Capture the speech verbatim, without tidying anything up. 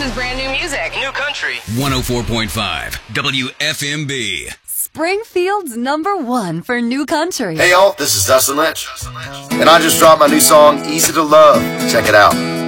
is brand new music. New country. one oh four point five W F M B. Springfield's number one for new country. Hey y'all, this is Dustin Lynch. And I just dropped my new song, Easy to Love. Check it out.